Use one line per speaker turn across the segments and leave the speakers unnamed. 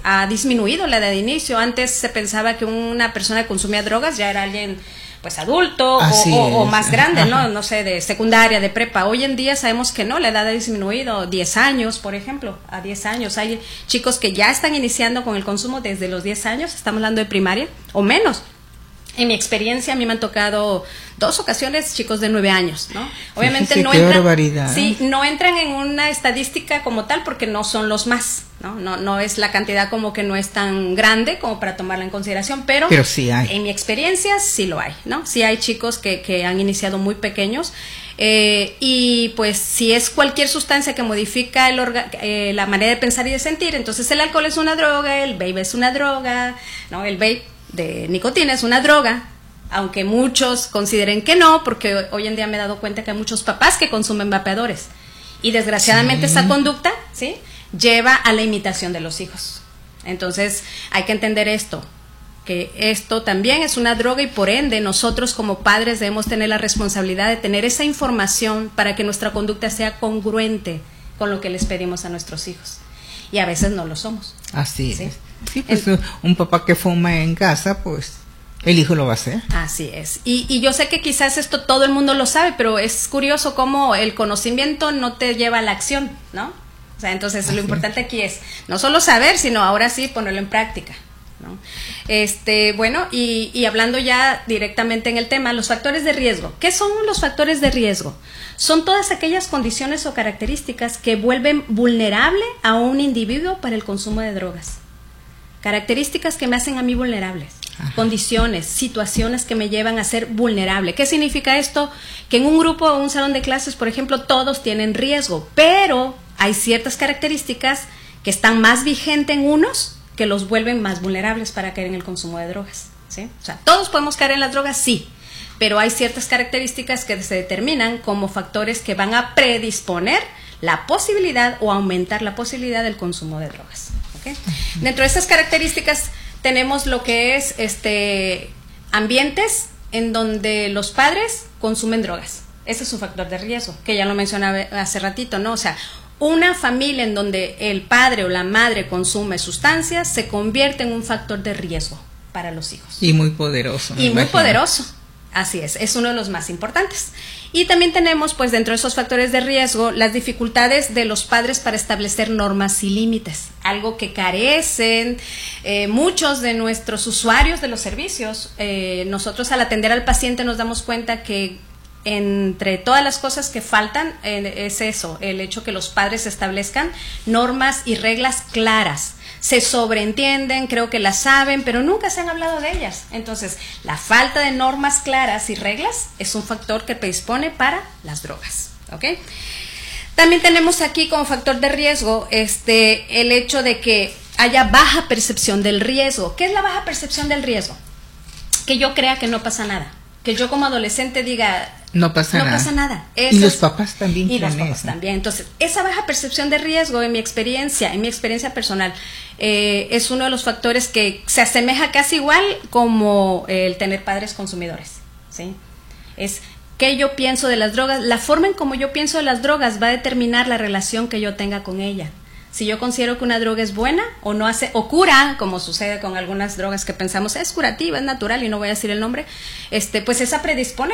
ha disminuido la edad de inicio. Antes se pensaba que una persona que consumía drogas ya era alguien pues adulto o más grande, ¿no? No sé, de secundaria, de prepa. Hoy en día sabemos que no, la edad ha disminuido, 10 años, por ejemplo, a 10 años. Hay chicos que ya están iniciando con el consumo desde los 10 años, estamos hablando de primaria, o menos. En mi experiencia, a mí me han tocado 2 ocasiones chicos de 9 años, ¿no? Obviamente
sí,
no entran,
barbaridad.
Sí, no entran en una estadística como tal porque no son los más, ¿no? No es la cantidad, como que no es tan grande como para tomarla en consideración, pero
sí hay.
En mi experiencia sí lo hay, ¿no? Sí hay chicos que han iniciado muy pequeños. Y pues si es cualquier sustancia que modifica la manera de pensar y de sentir, entonces el alcohol es una droga, el vape es una droga, ¿no? El vape de nicotina es una droga, aunque muchos consideren que no, porque hoy en día me he dado cuenta que hay muchos papás que consumen vapeadores y desgraciadamente esa conducta, ¿sí?, lleva a la imitación de los hijos. Entonces hay que entender esto, que esto también es una droga y por ende nosotros como padres debemos tener la responsabilidad de tener esa información para que nuestra conducta sea congruente con lo que les pedimos a nuestros hijos, y a veces no lo somos.
Así
¿sí?
es. Sí, pues un papá que fuma en casa, pues el hijo lo va a hacer.
Así es. Y yo sé que quizás esto todo el mundo lo sabe, pero es curioso cómo el conocimiento no te lleva a la acción, ¿no? O sea, entonces lo importante aquí es no solo saber, sino ahora sí ponerlo en práctica, ¿no? Bueno, y hablando ya directamente en el tema, los factores de riesgo. ¿Qué son los factores de riesgo? Son todas aquellas condiciones o características que vuelven vulnerable a un individuo para el consumo de drogas. Características que me hacen a mí vulnerables. Ajá. Condiciones, situaciones que me llevan a ser vulnerable. ¿Qué significa esto? Que en un grupo o un salón de clases, por ejemplo, todos tienen riesgo, pero hay ciertas características que están más vigentes en unos que los vuelven más vulnerables para caer en el consumo de drogas, ¿sí? O sea, ¿todos podemos caer en las drogas? Sí, pero hay ciertas características que se determinan como factores que van a predisponer la posibilidad o aumentar la posibilidad del consumo de drogas, ¿okay? Dentro de estas características tenemos lo que es ambientes en donde los padres consumen drogas. Ese es un factor de riesgo, que ya lo mencionaba hace ratito, ¿no? O sea, una familia en donde el padre o la madre consume sustancias se convierte en un factor de riesgo para los hijos.
Y muy poderoso.
Y muy poderoso. Así es uno de los más importantes. Y también tenemos, pues, dentro de esos factores de riesgo, las dificultades de los padres para establecer normas y límites, algo que carecen muchos de nuestros usuarios de los servicios. Nosotros al atender al paciente nos damos cuenta que entre todas las cosas que faltan es eso, el hecho que los padres establezcan normas y reglas claras. Se sobreentienden, creo que las saben, pero nunca se han hablado de ellas. Entonces, la falta de normas claras y reglas es un factor que predispone para las drogas, ¿ok? También tenemos aquí como factor de riesgo el hecho de que haya baja percepción del riesgo. ¿Qué es la baja percepción del riesgo? Que yo crea que no pasa nada. Que yo como adolescente diga, no pasa nada.
Y los papás también.
Y los papás también. Entonces, esa baja percepción de riesgo, en mi experiencia personal, es uno de los factores que se asemeja casi igual como el tener padres consumidores, ¿sí? Es qué yo pienso de las drogas, la forma en como yo pienso de las drogas va a determinar la relación que yo tenga con ella. Si yo considero que una droga es buena o no hace, o cura, como sucede con algunas drogas que pensamos es curativa, es natural y no voy a decir el nombre, pues esa predispone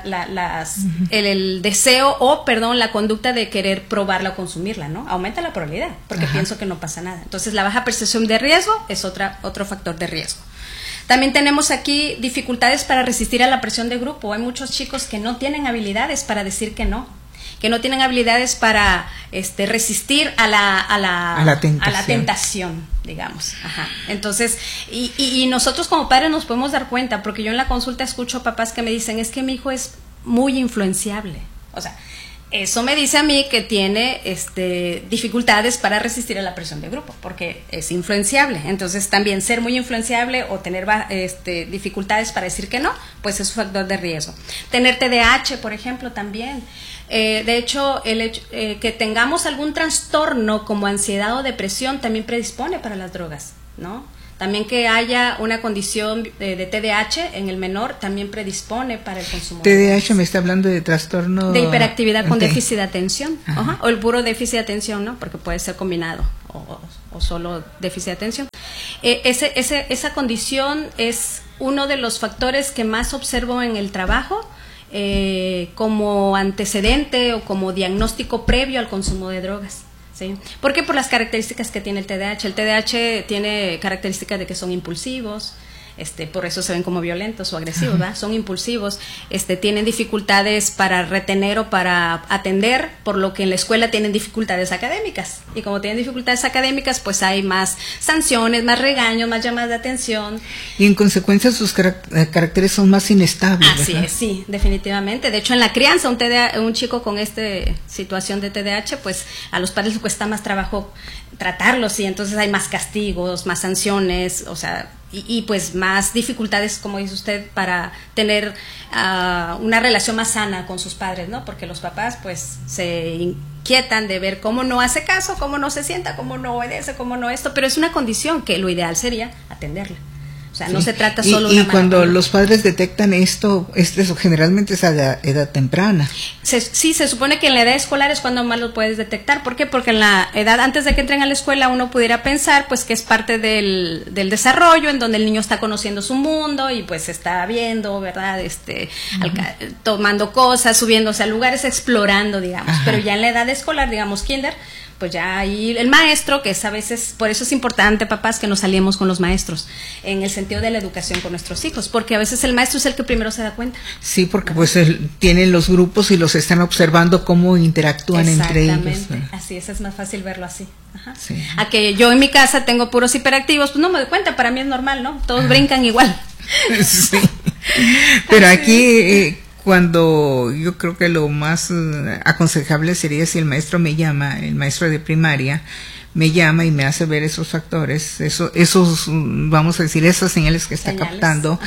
el deseo la conducta de querer probarla o consumirla, ¿no? Aumenta la probabilidad porque pienso que no pasa nada. Entonces la baja percepción de riesgo es otro factor de riesgo. También tenemos aquí dificultades para resistir a la presión de grupo. Hay muchos chicos que no tienen habilidades para decir que no tienen habilidades para resistir a la tentación, digamos. Ajá. Entonces, y nosotros como padres nos podemos dar cuenta, porque yo en la consulta escucho a papás que me dicen, es que mi hijo es muy influenciable. O sea, eso me dice a mí que tiene dificultades para resistir a la presión de grupo, porque es influenciable. Entonces, también ser muy influenciable o tener dificultades para decir que no, pues es un factor de riesgo. Tener TDAH, por ejemplo, también. De hecho, que tengamos algún trastorno como ansiedad o depresión también predispone para las drogas, ¿no? También que haya una condición de TDAH en el menor también predispone para el consumo.
TDAH me está hablando de trastorno...
De hiperactividad con déficit de atención, o el puro déficit de atención, ¿no? Porque puede ser combinado o solo déficit de atención. Esa condición es uno de los factores que más observo en el trabajo como antecedente o como diagnóstico previo al consumo de drogas. ¿Sí? ¿Por qué? Por las características que tiene el TDAH. El TDAH tiene características de que son impulsivos, por eso se ven como violentos o agresivos, ¿verdad? Son impulsivos, tienen dificultades para retener o para atender, por lo que en la escuela tienen dificultades académicas. Y como tienen dificultades académicas, pues hay más sanciones, más regaños, más llamadas de atención.
Y en consecuencia sus caracteres son más inestables,
Así
¿verdad?
es, sí, definitivamente. De hecho, en la crianza, un chico con esta situación de TDAH, pues a los padres les cuesta más trabajo tratarlos, y entonces hay más castigos, más sanciones, o sea, y pues más dificultades, como dice usted, para tener una relación más sana con sus padres, ¿no? Porque los papás pues se inquietan de ver cómo no hace caso, cómo no se sienta, cómo no obedece, cómo no esto, pero es una condición que lo ideal sería atenderla. O sea, no se trata solo de una mala
cuando
conducta.
los padres detectan esto, generalmente es a edad temprana.
Sí, se supone que en la edad escolar es cuando más lo puedes detectar. ¿Por qué? Porque en la edad antes de que entren a la escuela uno pudiera pensar pues que es parte del desarrollo, en donde el niño está conociendo su mundo y pues está viendo, ¿verdad? Tomando cosas, subiéndose a lugares, explorando, digamos.
Ajá.
Pero ya en la edad escolar, digamos kinder, pues ya ahí el maestro, que es a veces, por eso es importante, papás, que nos aliemos con los maestros, en el sentido de la educación con nuestros hijos, porque a veces el maestro es el que primero se da cuenta.
Sí, porque pues tienen los grupos y los están observando cómo interactúan entre ellos.
Exactamente, así es más fácil verlo así. Ajá.
Sí.
A que yo en mi casa tengo puros hiperactivos, pues no me doy cuenta, para mí es normal, ¿no? Todos brincan igual.
Sí. Pero aquí cuando yo creo que lo más aconsejable sería si el maestro me llama, el maestro de primaria me llama y me hace ver esos factores, esos vamos a decir, esas señales que está captando,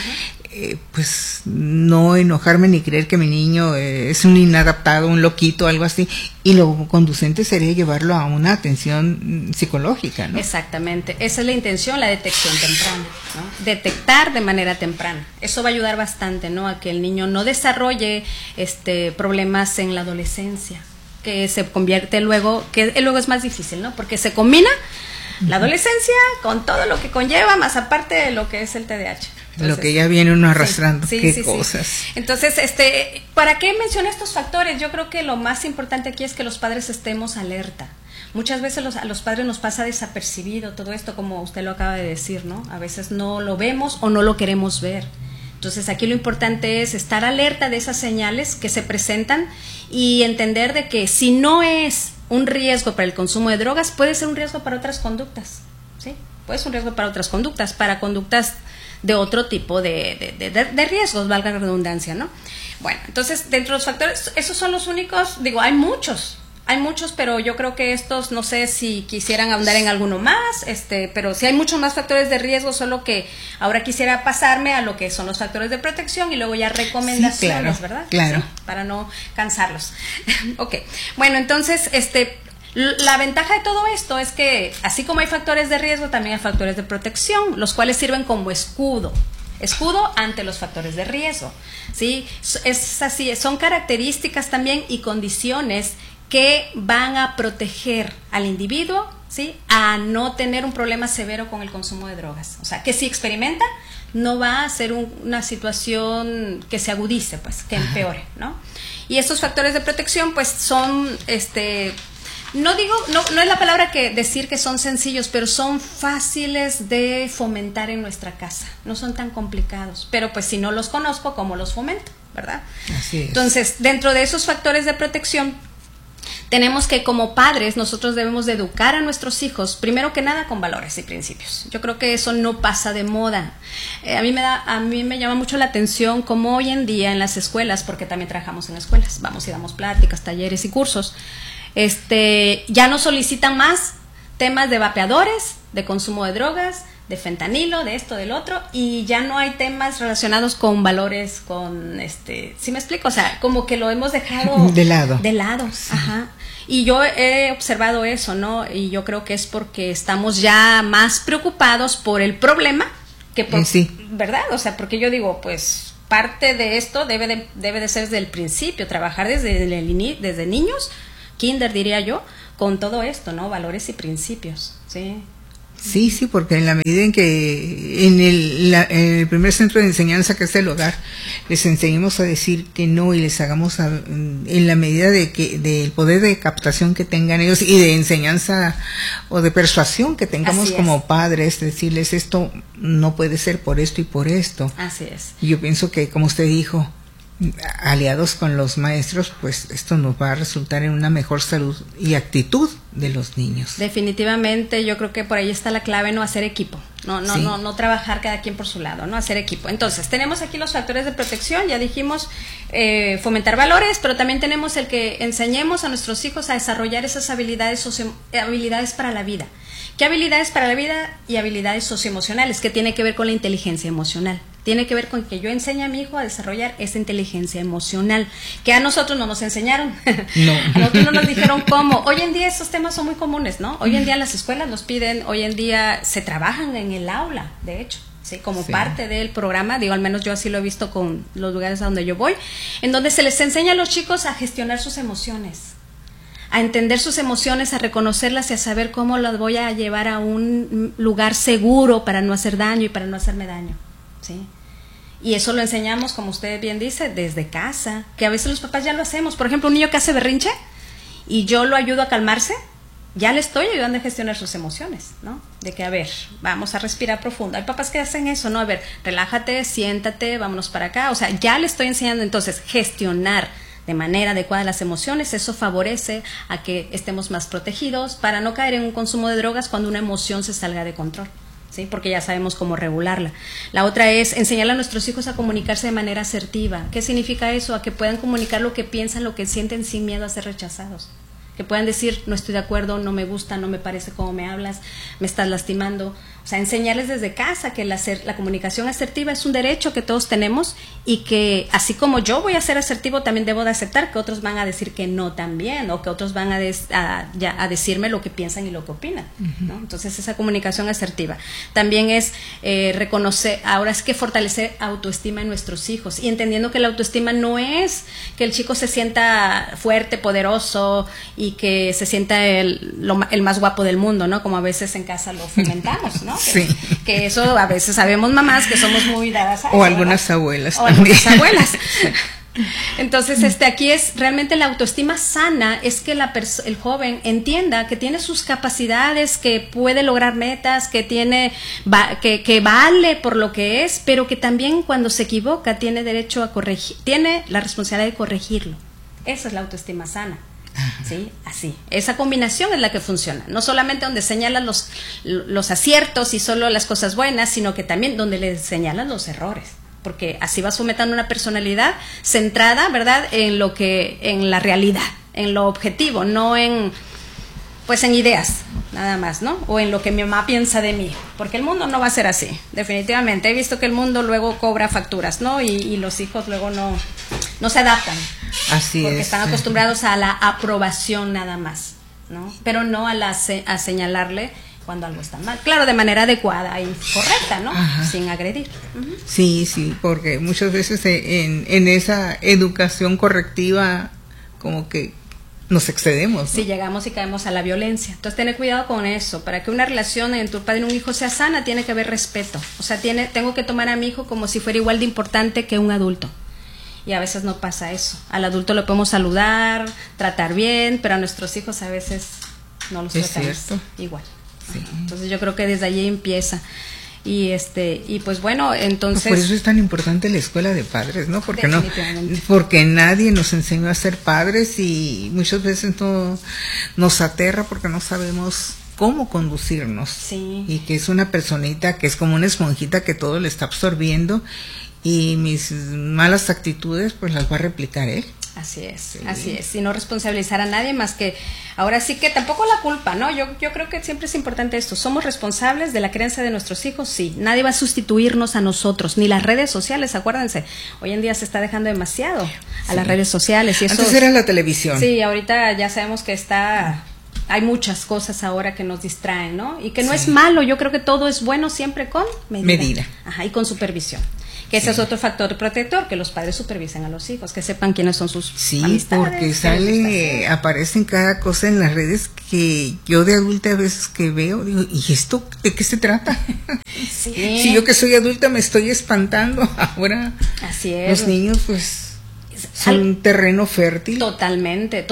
pues no enojarme ni creer que mi niño es un inadaptado, un loquito, algo así, y lo conducente sería llevarlo a una atención psicológica, ¿no?
Exactamente, esa es la intención, la detección temprana, ¿no? Detectar de manera temprana, eso va a ayudar bastante, ¿no? A que el niño no desarrolle problemas en la adolescencia, que se convierte luego, que luego es más difícil, ¿no? Porque se combina la adolescencia con todo lo que conlleva, más aparte de lo que es el TDAH. Entonces,
lo que ya viene uno arrastrando,
sí,
qué
sí,
cosas.
Sí. Entonces, ¿para qué mencioné estos factores? Yo creo que lo más importante aquí es que los padres estemos alerta. Muchas veces a los padres nos pasa desapercibido todo esto, como usted lo acaba de decir, ¿no? A veces no lo vemos o no lo queremos ver. Entonces, aquí lo importante es estar alerta de esas señales que se presentan y entender de que si no es un riesgo para el consumo de drogas, puede ser un riesgo para otras conductas, ¿sí? Puede ser un riesgo para otras conductas, para conductas de otro tipo de riesgos, valga la redundancia, ¿no? Bueno, entonces, dentro de los factores, esos son los únicos, digo, hay muchos, pero yo creo que estos, no sé si quisieran ahondar en alguno más, pero sí hay muchos más factores de riesgo, solo que ahora quisiera pasarme a lo que son los factores de protección y luego ya recomendaciones,
sí, claro,
¿verdad?
Claro.
Sí, para no cansarlos. Ok, bueno, entonces, la ventaja de todo esto es que así como hay factores de riesgo, también hay factores de protección, los cuales sirven como escudo ante los factores de riesgo, ¿sí? Es así, son características también y condiciones que van a proteger al individuo, ¿sí? A no tener un problema severo con el consumo de drogas. O sea, que si experimenta, no va a ser una situación que se agudice, pues, que empeore, ¿no? Y estos factores de protección, pues, son, no es la palabra que decir que son sencillos, pero son fáciles de fomentar en nuestra casa. No son tan complicados, pero pues si no los conozco, ¿cómo los fomento? ¿Verdad?
Así es.
Entonces, dentro de esos factores de protección, tenemos que como padres nosotros debemos de educar a nuestros hijos, primero que nada con valores y principios. Yo creo que eso no pasa de moda. A mí me llama mucho la atención cómo hoy en día en las escuelas, porque también trabajamos en escuelas, vamos y damos pláticas, talleres y cursos, ya nos solicitan más temas de vapeadores, de consumo de drogas, de fentanilo, de esto, del otro, y ya no hay temas relacionados con valores, con ¿sí me explico? O sea, como que lo hemos dejado
de lado.
Sí. Ajá. Y yo he observado eso, ¿no? Y yo creo que es porque estamos ya más preocupados por el problema que por,
sí.
¿verdad? O sea, porque yo digo, pues parte de esto debe de ser desde el principio, trabajar desde niños, kinder diría yo, con todo esto, ¿no? Valores y principios, ¿sí?
Sí, sí, porque en la medida en que en el primer centro de enseñanza que es el hogar, les enseñemos a decir que no y les hagamos en la medida de que del poder de captación que tengan ellos y de enseñanza o de persuasión que tengamos como padres, decirles esto no puede ser por esto y por esto.
Así es.
Yo pienso que, como usted dijo, aliados con los maestros, pues esto nos va a resultar en una mejor salud y actitud de los niños.
Definitivamente, yo creo que por ahí está la clave, no hacer equipo, no trabajar cada quien por su lado, no hacer equipo. Entonces, tenemos aquí los factores de protección, ya dijimos, fomentar valores, pero también tenemos el que enseñemos a nuestros hijos a desarrollar esas habilidades para la vida. ¿Qué habilidades para la vida? Y habilidades socioemocionales, que tiene que ver con la inteligencia emocional. Tiene que ver con que yo enseñe a mi hijo a desarrollar esa inteligencia emocional, que a nosotros no nos enseñaron.
No.
A nosotros no nos dijeron cómo. Hoy en día esos temas son muy comunes, ¿no? Hoy en día las escuelas nos piden, hoy en día se trabajan en el aula, de hecho, ¿sí? Como parte del programa, digo, al menos yo así lo he visto con los lugares a donde yo voy, en donde se les enseña a los chicos a gestionar sus emociones, a entender sus emociones, a reconocerlas y a saber cómo las voy a llevar a un lugar seguro para no hacer daño y para no hacerme daño, ¿sí? Y eso lo enseñamos, como usted bien dice, desde casa, que a veces los papás ya lo hacemos. Por ejemplo, un niño que hace berrinche y yo lo ayudo a calmarse, ya le estoy ayudando a gestionar sus emociones, ¿no? De que, a ver, vamos a respirar profundo. Hay papás que hacen eso, ¿no? A ver, relájate, siéntate, vámonos para acá. O sea, ya le estoy enseñando entonces gestionar de manera adecuada las emociones. Eso favorece a que estemos más protegidos para no caer en un consumo de drogas cuando una emoción se salga de control, ¿sí? Porque ya sabemos cómo regularla. La otra es enseñarle a nuestros hijos a comunicarse de manera asertiva. ¿Qué significa eso? A que puedan comunicar lo que piensan, lo que sienten sin miedo a ser rechazados. Que puedan decir, no estoy de acuerdo, no me gusta, no me parece cómo me hablas, me estás lastimando. O sea, enseñarles desde casa que la comunicación asertiva es un derecho que todos tenemos y que así como yo voy a ser asertivo, también debo de aceptar que otros van a decir que no también, o que otros van a decirme lo que piensan y lo que opinan, ¿no? Entonces, esa comunicación asertiva. También es reconocer, ahora es que fortalecer autoestima en nuestros hijos y entendiendo que la autoestima no es que el chico se sienta fuerte, poderoso y que se sienta el más guapo del mundo, ¿no? Como a veces en casa lo fomentamos, ¿no?
Sí.
Que eso a veces sabemos mamás que somos muy dadas a eso,
o algunas
¿verdad?
Abuelas
o
también.
Algunas abuelas. Entonces, aquí es realmente la autoestima sana, es que el joven entienda que tiene sus capacidades, que puede lograr metas, que que vale por lo que es, pero que también cuando se equivoca tiene derecho a corregir, tiene la responsabilidad de corregirlo. Esa es la autoestima sana. ¿Sí? Así. Esa combinación es la que funciona. No solamente donde señalan los aciertos y solo las cosas buenas, sino que también donde le señalan los errores. Porque así vas fomentando una personalidad centrada, ¿verdad?, en la realidad, en lo objetivo, no en ideas, nada más, ¿no? O en lo que mi mamá piensa de mí, porque el mundo no va a ser así, definitivamente. He visto que el mundo luego cobra facturas, ¿no? Y los hijos luego no se adaptan.
Así
porque
es.
están acostumbrados a la aprobación nada más, ¿no? Pero no a señalarle cuando algo está mal. Claro, de manera adecuada y correcta, ¿no?
Ajá.
Sin agredir. Uh-huh.
Sí, porque muchas veces en esa educación correctiva como que nos excedemos, ¿no?
Sí, llegamos y caemos a la violencia. Entonces, tener cuidado con eso. Para que una relación entre un padre y un hijo sea sana, tiene que haber respeto. O sea, tengo que tomar a mi hijo como si fuera igual de importante que un adulto. Y a veces no pasa eso. Al adulto lo podemos saludar, tratar bien, pero a nuestros hijos a veces no los tratamos igual.
Sí.
Entonces yo creo que desde allí empieza. Y pues bueno, entonces
pues por eso es tan importante la escuela de padres, ¿no? Porque nadie nos enseñó a ser padres y muchas veces nos aterra porque no sabemos cómo conducirnos.
Sí.
Y que es una personita que es como una esponjita que todo le está absorbiendo y mis malas actitudes pues las va a replicar él.
Así es,
sí.
Así es, y no responsabilizar a nadie más que, ahora sí que tampoco la culpa, ¿no? Yo creo que siempre es importante esto, somos responsables de la crianza de nuestros hijos, sí, nadie va a sustituirnos a nosotros, ni las redes sociales, acuérdense, hoy en día se está dejando demasiado a las redes sociales. Y eso,
antes era la televisión.
Sí, ahorita ya sabemos que hay muchas cosas ahora que nos distraen, ¿no? Y que no es malo, yo creo que todo es bueno siempre con medida.
Medida.
Ajá, y con supervisión. Que ese es otro factor protector, que los padres supervisen a los hijos, que sepan quiénes son sus amistades.
Porque aparecen cada cosa en las redes que yo de adulta a veces que veo, digo, ¿y esto de qué se trata?
Sí.
Si yo que soy adulta me estoy espantando, ahora
así es.
Los niños pues son un terreno fértil.
Totalmente,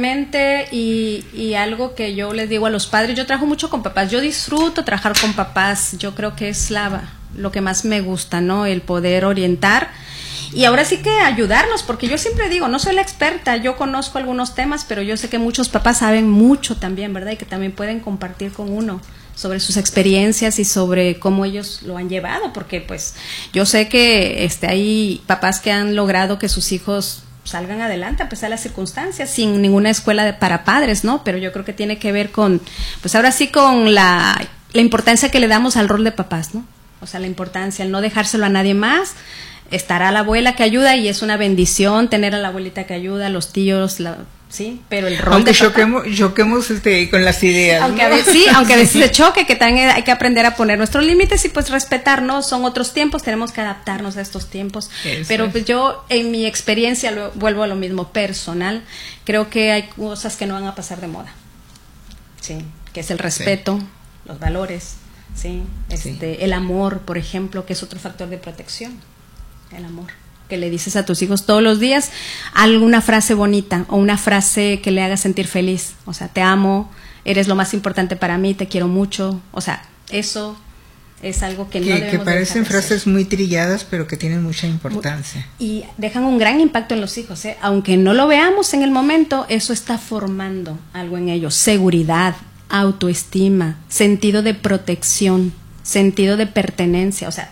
y algo que yo les digo a los padres, yo trabajo mucho con papás, yo disfruto trabajar con papás, yo creo que es lo que más me gusta, ¿no? El poder orientar y ahora sí que ayudarnos, porque yo siempre digo, no soy la experta, yo conozco algunos temas, pero yo sé que muchos papás saben mucho también, ¿verdad? Y que también pueden compartir con uno sobre sus experiencias y sobre cómo ellos lo han llevado, porque pues yo sé que hay papás que han logrado que sus hijos salgan adelante a pesar de las circunstancias, sin ninguna escuela para padres, ¿no? Pero yo creo que tiene que ver con, pues ahora sí con la importancia que le damos al rol de papás, ¿no? O sea, la importancia, el no dejárselo a nadie más. Estará la abuela que ayuda y es una bendición tener a la abuelita que ayuda, a los tíos, sí, pero el rol
aunque
de papá,
choquemos con las ideas,
aunque
¿no?
aunque a veces se choque, que también hay que aprender a poner nuestros límites y pues respetarnos, son otros tiempos, tenemos que adaptarnos a estos tiempos. Eso pero pues yo en mi experiencia, vuelvo a lo mismo personal, creo que hay cosas que no van a pasar de moda, sí, que es el respeto, sí, los valores, sí, sí, el amor, por ejemplo, que es otro factor de protección, el amor, que le dices a tus hijos todos los días alguna frase bonita o una frase que le haga sentir feliz, o sea, te amo, eres lo más importante para mí, te quiero mucho, o sea, eso es algo que no debemos
que parecen frases muy trilladas, pero que tienen mucha importancia.
Y dejan un gran impacto en los hijos, ¿eh? Aunque no lo veamos en el momento, eso está formando algo en ellos, seguridad, autoestima, sentido de protección, sentido de pertenencia, o sea,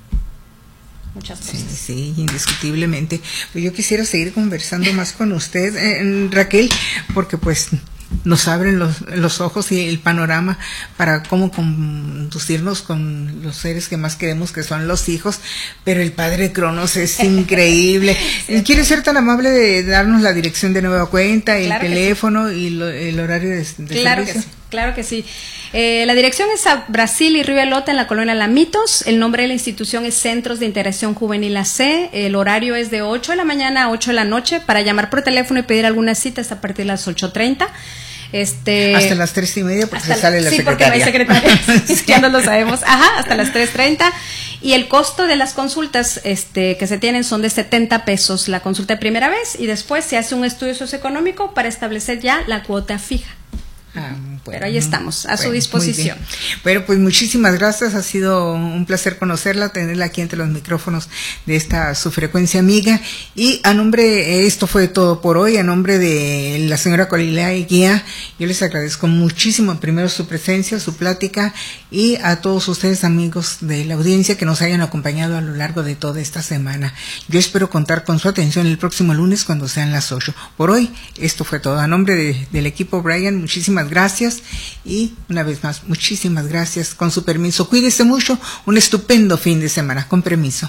muchas cosas.
Sí, indiscutiblemente. Pues yo quisiera seguir conversando más con usted, Raquel, porque pues nos abren los ojos y el panorama para cómo conducirnos con los seres que más queremos, que son los hijos, pero el padre Cronos es increíble. Sí. ¿Quiere ser tan amable de darnos la dirección de nueva cuenta, el teléfono y el horario de servicio?
Claro que sí. La dirección es a Brasil y Río Elota en la colonia Lamitos. El nombre de la institución es Centros de Integración Juvenil AC. El horario es de 8 de la mañana a 8 de la noche. Para llamar por teléfono y pedir alguna cita es a partir de las 8:30.
Hasta las 3:30 porque se sale la secretaria.
Sí, porque no hay secretaria. Sí. Ya no lo sabemos. Ajá, hasta las 3:30. Y el costo de las consultas que se tienen son de 70 pesos la consulta de primera vez y después se hace un estudio socioeconómico para establecer ya la cuota fija. Bueno, pero ahí estamos, a su disposición.
Bueno, pues muchísimas gracias, ha sido un placer conocerla, tenerla aquí entre los micrófonos de esta su frecuencia amiga, y a nombre, esto fue todo por hoy, a nombre de la señora Colilea Guía, yo les agradezco muchísimo, primero su presencia, su plática, y a todos ustedes amigos de la audiencia que nos hayan acompañado a lo largo de toda esta semana. Yo espero contar con su atención el próximo lunes cuando sean las 8. Por hoy, esto fue todo, a nombre del equipo Brian, muchísimas gracias y una vez más, muchísimas gracias. Con su permiso, cuídese mucho, un estupendo fin de semana, con permiso.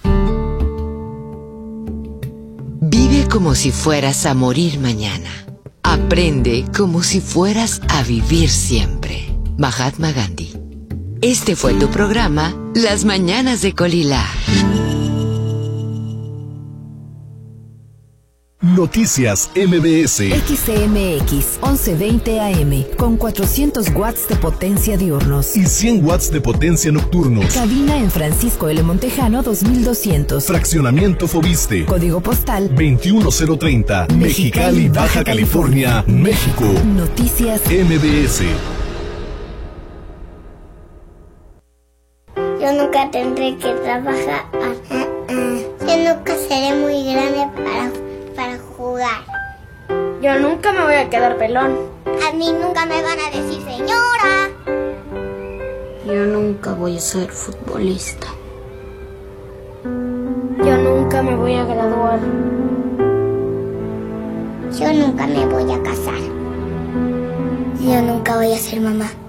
Vive como si fueras a morir mañana. Aprende como si fueras a vivir siempre. Mahatma Gandhi. Este fue tu programa, Las Mañanas de Colila.
Noticias MBS.
XCMX 1120 AM con 400 watts de potencia diurnos
y 100 watts de potencia nocturnos.
Cabina en Francisco L. Montejano 2200.
Fraccionamiento Fobiste.
Código postal
21030. Mexicali, Baja California, México.
Noticias
MBS.
Yo nunca tendré que trabajar. Yo nunca seré muy grande para jugar.
Yo nunca me voy a quedar pelón.
A mí nunca me van a decir señora.
Yo nunca voy a ser futbolista.
Yo nunca me voy a graduar.
Yo nunca me voy a casar. Yo nunca voy a ser mamá.